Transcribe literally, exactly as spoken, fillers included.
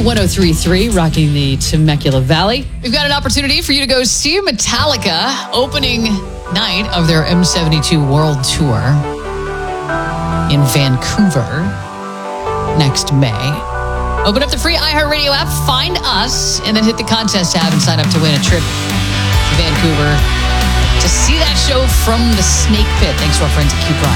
one oh three point three, rocking the Temecula Valley. We've got an opportunity for you to go see Metallica, opening night of their M seventy-two World Tour in Vancouver next May. Open up the free iHeartRadio app, find us, and then hit the contest tab and sign up to win a trip to Vancouver to see that show from the Snake Pit. Thanks to our friends at Q Prime.